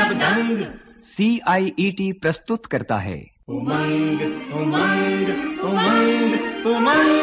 सब दंग। CIET प्रस्तुत करता है उमंग उमंग उमंग उमंग।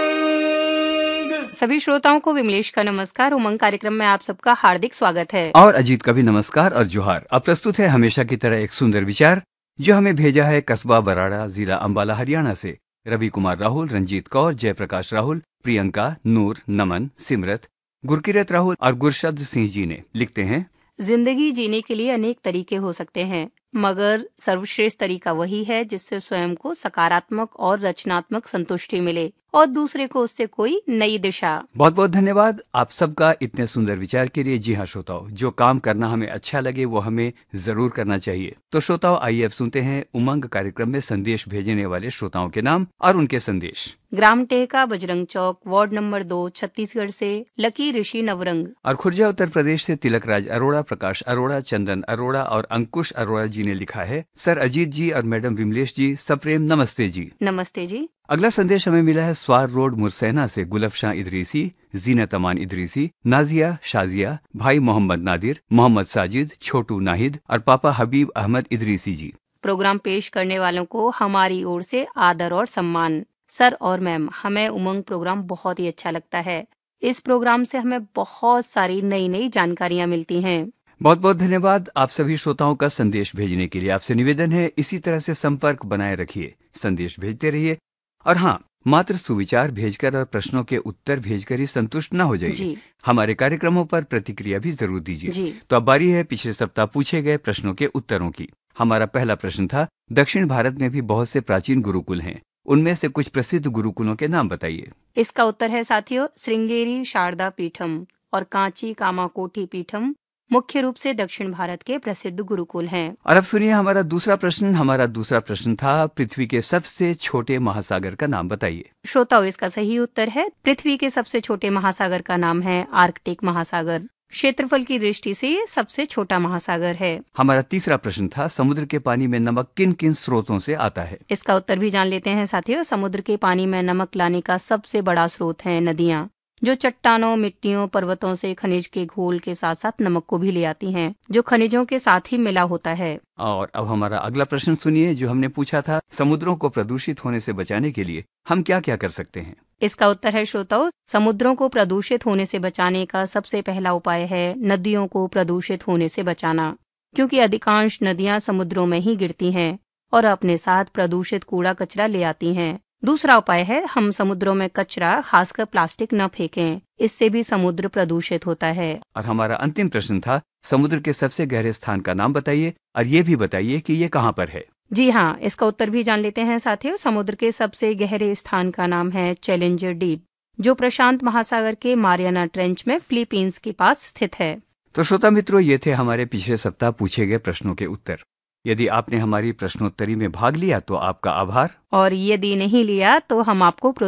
सभी श्रोताओं को विमलेश का नमस्कार। उमंग कार्यक्रम में आप सबका हार्दिक स्वागत है। और अजीत का भी नमस्कार और जोहार। अब प्रस्तुत है हमेशा की तरह एक सुंदर विचार जो हमें भेजा है कस्बा बराड़ा, जिला अंबाला, हरियाणा से रवि कुमार राहुल, रंजीत कौर, जयप्रकाश राहुल, प्रियंका, नूर, नमन, सिमरत, गुरकिरत राहुल और गुरशब्द सिंह जी ने। लिखते हैं, जिंदगी जीने के लिए अनेक तरीके हो सकते हैं, मगर सर्वश्रेष्ठ तरीका वही है जिससे स्वयं को सकारात्मक और रचनात्मक संतुष्टि मिले और दूसरे को उससे कोई नई दिशा। बहुत बहुत धन्यवाद आप सबका इतने सुंदर विचार के लिए। जी हाँ श्रोताओ, जो काम करना हमें अच्छा लगे वो हमें जरूर करना चाहिए। तो श्रोताओ, आइए अब सुनते हैं उमंग कार्यक्रम में संदेश भेजने वाले श्रोताओं के नाम और उनके संदेश। ग्राम टेहका, बजरंग चौक, वार्ड नंबर 2, छत्तीसगढ़ से लकी ऋषि नवरंग। और खुर्जा उत्तर प्रदेश से तिलक राज अरोड़ा, प्रकाश अरोड़ा, चंदन अरोड़ा और अंकुश अरोड़ा जी ने लिखा है, सर अजीत जी और मैडम विमलेश जी सप्रेम नमस्ते जी। नमस्ते जी। अगला संदेश हमें मिला है स्वार रोड मुरसैना से गुलफशां इदरीसी, जीनत अमान इदरीसी, नाजिया शाजिया, भाई मोहम्मद नादिर, मोहम्मद साजिद, छोटू नाहिद और पापा हबीब अहमद इदरीसी जी। प्रोग्राम पेश करने वालों को हमारी ओर से आदर और सम्मान। सर और मैम, हमें उमंग प्रोग्राम बहुत ही अच्छा लगता है। इस प्रोग्राम से हमें बहुत सारी नई नई जानकारियाँ मिलती हैं। बहुत बहुत धन्यवाद आप सभी श्रोताओं का संदेश भेजने के लिए। आपसे निवेदन है, इसी तरह से संपर्क बनाए रखिए, संदेश भेजते रहिए। और हाँ, मात्र सुविचार भेजकर और प्रश्नों के उत्तर भेजकर ही संतुष्ट न हो जाइए, हमारे कार्यक्रमों पर प्रतिक्रिया भी जरूर दीजिए। तो अब बारी है पिछले सप्ताह पूछे गए प्रश्नों के उत्तरों की। हमारा पहला प्रश्न था, दक्षिण भारत में भी बहुत से प्राचीन गुरुकुल हैं, उनमें से कुछ प्रसिद्ध गुरुकुलों के नाम बताइए। इसका उत्तर है साथियों, श्रृंगेरी शारदा पीठम और कांची कामाकोटी पीठम मुख्य रूप से दक्षिण भारत के प्रसिद्ध गुरुकुल हैं। और अब सुनिए हमारा दूसरा प्रश्न। हमारा दूसरा प्रश्न था, पृथ्वी के सबसे छोटे महासागर का नाम बताइए। श्रोताओ, इसका सही उत्तर है, पृथ्वी के सबसे छोटे महासागर का नाम है आर्कटिक महासागर। क्षेत्रफल की दृष्टि से ये सबसे छोटा महासागर है। हमारा तीसरा प्रश्न था, समुद्र के पानी में नमक किन किन स्रोतों से आता है। इसका उत्तर भी जान लेते हैं साथियों। समुद्र के पानी में नमक लाने का सबसे बड़ा स्रोत है नदियाँ, जो चट्टानों, मिट्टियों, पर्वतों से खनिज के घोल के साथ साथ नमक को भी ले आती हैं, जो खनिजों के साथ ही मिला होता है। और अब हमारा अगला प्रश्न सुनिए, जो हमने पूछा था, समुद्रों को प्रदूषित होने से बचाने के लिए हम क्या क्या कर सकते हैं। इसका उत्तर है श्रोताओं, समुद्रों को प्रदूषित होने से बचाने का सबसे पहला उपाय है नदियों को प्रदूषित होने से बचाना, क्योंकि अधिकांश नदियां समुद्रों में ही गिरती हैं और अपने साथ प्रदूषित कूड़ा कचरा ले आती हैं। दूसरा उपाय है, हम समुद्रों में कचरा, खासकर प्लास्टिक न फेंकें, इससे भी समुद्र प्रदूषित होता है। और हमारा अंतिम प्रश्न था, समुद्र के सबसे गहरे स्थान का नाम बताइए और ये भी बताइए कि ये कहाँ पर है। जी हाँ, इसका उत्तर भी जान लेते हैं साथियों। समुद्र के सबसे गहरे स्थान का नाम है चैलेंजर डीप, जो प्रशांत महासागर के मारियाना ट्रेंच में फिलीपींस के पास स्थित है। तो श्रोता मित्रों, ये थे हमारे पिछले सप्ताह पूछे गए प्रश्नों के उत्तर। यदि आपने हमारी प्रश्नोत्तरी में भाग लिया तो आपका आभार, और यदि नहीं लिया तो हम आपको